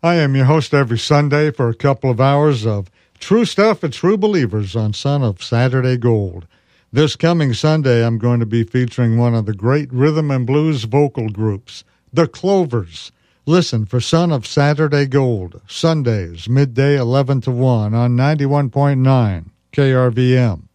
I am your host every Sunday for a couple of hours of True Stuff and True Believers on Son of Saturday Gold. This coming Sunday, I'm going to be featuring one of the great rhythm and blues vocal groups, the Clovers. Listen for Son of Saturday Gold, Sundays, midday 11 to 1 on 91.9 KRVM.